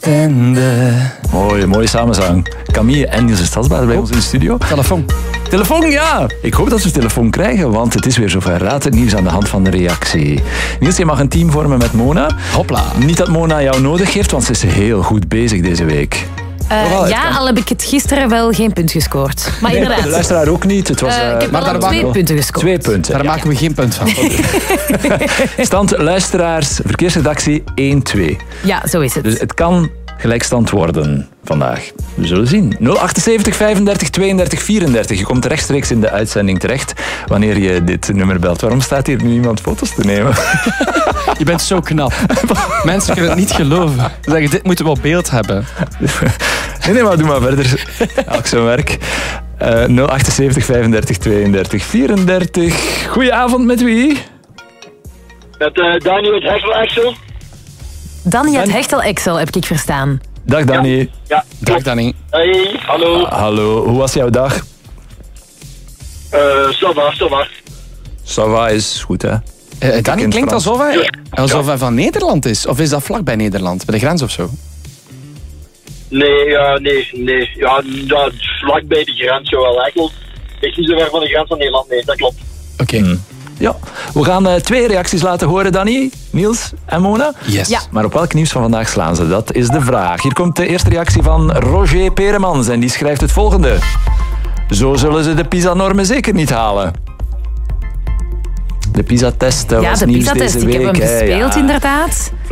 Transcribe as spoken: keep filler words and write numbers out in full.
Oostende. Mooi, mooie samenzang. Camille en Niels Stadsbader bij ons in de studio. Telefoon. Telefoon, ja. Ik hoop dat we telefoon krijgen, want het is weer zover. Raad het nieuws aan de hand van de reactie. Niels, je mag een team vormen met Mona. Hopla. Niet dat Mona jou nodig heeft, want ze is heel goed bezig deze week. Uh, Wel, ja, kan. al heb ik het gisteren wel geen punt gescoord. Maar Nee, inderdaad. de luisteraar ook niet. Het was, Uh, uh, ik heb maar wel daar al twee maken we- punten gescoord. twee punten. Daar Ja. maken we geen punt van. Stand luisteraars, verkeersredactie één twee. Ja, zo is het. Dus het kan gelijkstand worden vandaag. We zullen zien. nul achtenzeventig vijfendertig tweeëndertig vierendertig. Je komt rechtstreeks in de uitzending terecht wanneer je dit nummer belt. Waarom staat hier nu iemand foto's te nemen? Je bent zo knap. Mensen kunnen het niet geloven. Ze zeggen, dit moeten we op beeld hebben. Nee, nee, maar doe maar verder. Elk zijn werk. Uh, nul achtenzeventig vijfendertig tweeëndertig vierendertig. Goedenavond, met wie? Met uh, Dani uit Hechtel Axel. Danny uit Dan- Hechtel Excel heb ik verstaan. Dag Danny. Ja, Dag Danny. Hey, hallo. Hallo, hoe was jouw dag? Eh, ça va, ça va. Ça va is goed, hè? Uh, Danny in klinkt Frans. alsof hij, alsof hij van Nederland is. Of is dat vlakbij Nederland? Bij de grens of zo? Nee, ja, nee, nee. Ja, dat vlak bij de grens, zo wel Hechtel. Ligt niet zo ver van de grens van Nederland, nee, dat klopt. Oké. Hmm. Ja, we gaan uh, twee reacties laten horen, Danny, Niels en Mona. Yes. Ja. Maar op welk nieuws van vandaag slaan ze? Dat is de vraag. Hier komt de eerste reactie van Roger Peremans en die schrijft het volgende. Zo zullen ze de PISA-normen zeker niet halen. De PISA-test Ja, was de nieuws PISA-test. deze Ik heb week. hem hè. gespeeld, Ja. inderdaad.